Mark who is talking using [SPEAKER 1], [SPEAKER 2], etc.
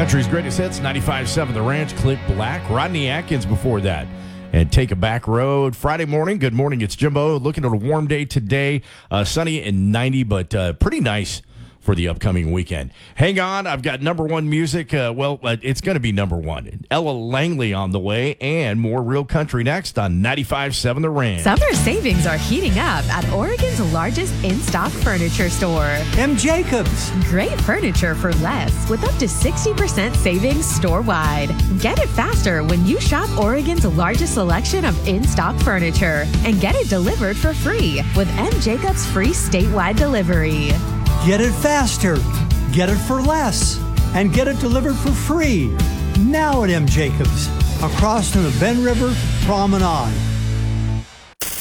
[SPEAKER 1] Country's greatest hits, 95.7 The Ranch, Clint Black, Rodney Atkins before that. And Take a Back Road. Friday morning, good morning, it's Jimbo. Looking at a warm day today, sunny and 90, but pretty nice for the upcoming weekend. Hang on, I've got number one music. It's going to be number one. Ella Langley on the way, and more real country next on 95.7 The Ranch.
[SPEAKER 2] Summer savings are heating up at Oregon's largest in-stock furniture store.
[SPEAKER 3] M. Jacobs.
[SPEAKER 2] Great furniture for less with up to 60% savings store-wide. Get it faster when you shop Oregon's largest selection of in-stock furniture and get it delivered for free with M. Jacobs free statewide delivery.
[SPEAKER 3] Get it faster, get it for less, and get it delivered for free. Now at M. Jacobs, across from the Ben River Promenade.